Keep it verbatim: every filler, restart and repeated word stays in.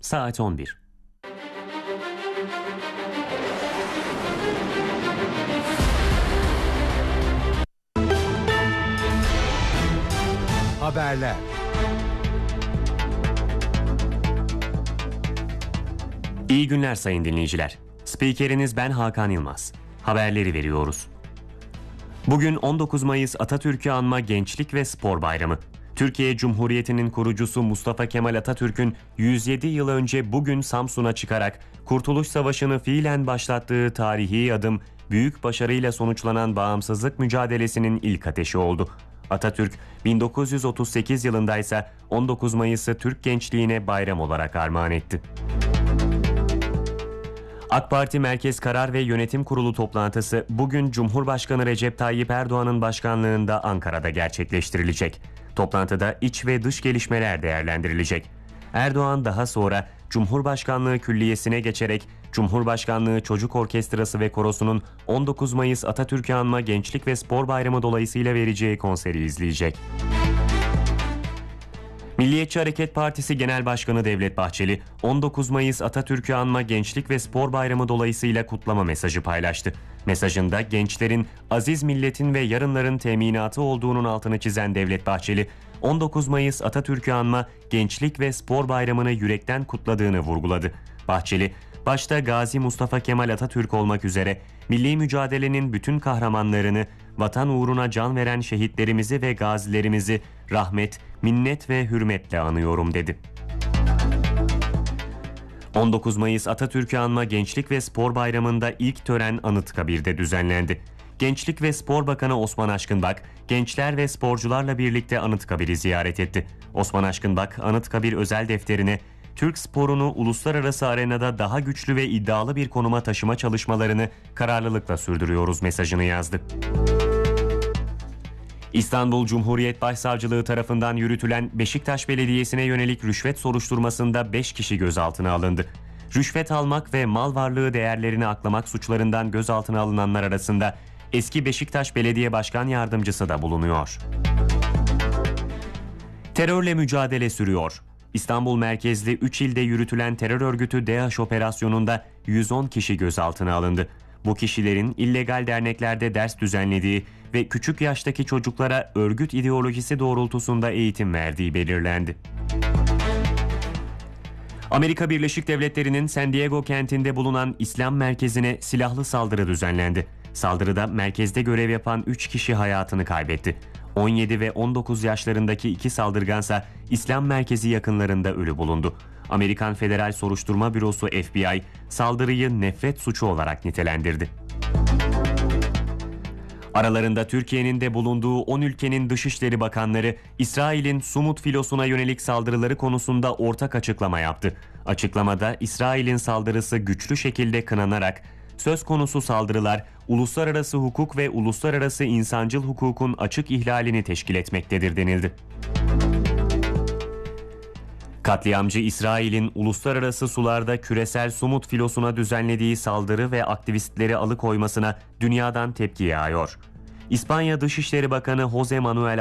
saat on bir. Haberler. İyi günler sayın dinleyiciler. Spikeriniz ben Hakan Yılmaz. Haberleri veriyoruz. Bugün on dokuz Mayıs Atatürk'ü anma Gençlik ve Spor Bayramı. Türkiye Cumhuriyeti'nin kurucusu Mustafa Kemal Atatürk'ün yüz yedi yıl önce bugün Samsun'a çıkarak Kurtuluş Savaşı'nı fiilen başlattığı tarihi adım, büyük başarıyla sonuçlanan bağımsızlık mücadelesinin ilk ateşi oldu. Atatürk bin dokuz yüz otuz sekiz yılında ise on dokuz Mayıs'ı Türk gençliğine bayram olarak armağan etti. AK Parti Merkez Karar ve Yönetim Kurulu toplantısı bugün Cumhurbaşkanı Recep Tayyip Erdoğan'ın başkanlığında Ankara'da gerçekleştirilecek. Toplantıda iç ve dış gelişmeler değerlendirilecek. Erdoğan daha sonra Cumhurbaşkanlığı Külliyesi'ne geçerek Cumhurbaşkanlığı Çocuk Orkestrası ve Korosu'nun on dokuz Mayıs Atatürk'ü anma Gençlik ve Spor Bayramı dolayısıyla vereceği konseri izleyecek. Milliyetçi Hareket Partisi Genel Başkanı Devlet Bahçeli, on dokuz Mayıs Atatürk'ü anma Gençlik ve Spor Bayramı dolayısıyla kutlama mesajı paylaştı. Mesajında gençlerin aziz milletin ve yarınların teminatı olduğunun altını çizen Devlet Bahçeli, on dokuz Mayıs Atatürk'ü anma Gençlik ve Spor Bayramı'nı yürekten kutladığını vurguladı. Bahçeli, başta Gazi Mustafa Kemal Atatürk olmak üzere milli mücadelenin bütün kahramanlarını, vatan uğruna can veren şehitlerimizi ve gazilerimizi rahmet, minnet ve hürmetle anıyorum dedi. on dokuz Mayıs Atatürk'ü anma Gençlik ve Spor Bayramı'nda ilk tören Anıtkabir'de düzenlendi. Gençlik ve Spor Bakanı Osman Aşkınbak, gençler ve sporcularla birlikte Anıtkabir'i ziyaret etti. Osman Aşkınbak, Anıtkabir özel defterine Türk sporunu uluslararası arenada daha güçlü ve iddialı bir konuma taşıma çalışmalarını kararlılıkla sürdürüyoruz mesajını yazdı. İstanbul Cumhuriyet Başsavcılığı tarafından yürütülen Beşiktaş Belediyesi'ne yönelik rüşvet soruşturmasında beş kişi gözaltına alındı. Rüşvet almak ve mal varlığı değerlerini aklamak suçlarından gözaltına alınanlar arasında eski Beşiktaş Belediye Başkan Yardımcısı da bulunuyor. Terörle mücadele sürüyor. İstanbul merkezli üç ilde yürütülen terör örgütü DAEŞ operasyonunda yüz on kişi gözaltına alındı. Bu kişilerin illegal derneklerde ders düzenlediği ve küçük yaştaki çocuklara örgüt ideolojisi doğrultusunda eğitim verdiği belirlendi. Amerika Birleşik Devletleri'nin San Diego kentinde bulunan İslam merkezine silahlı saldırı düzenlendi. Saldırıda merkezde görev yapan üç kişi hayatını kaybetti. on yedi ve on dokuz yaşlarındaki iki saldırgansa İslam merkezi yakınlarında ölü bulundu. Amerikan Federal Soruşturma Bürosu F B I saldırıyı nefret suçu olarak nitelendirdi. Aralarında Türkiye'nin de bulunduğu on ülkenin Dışişleri Bakanları İsrail'in Sumut filosuna yönelik saldırıları konusunda ortak açıklama yaptı. Açıklamada İsrail'in saldırısı güçlü şekilde kınanarak söz konusu saldırılar uluslararası hukuk ve uluslararası insancıl hukukun açık ihlalini teşkil etmektedir denildi. Katliamcı İsrail'in uluslararası sularda küresel Sumut filosuna düzenlediği saldırı ve aktivistleri alıkoymasına dünyadan tepki yağıyor. İspanya Dışişleri Bakanı Jose Manuel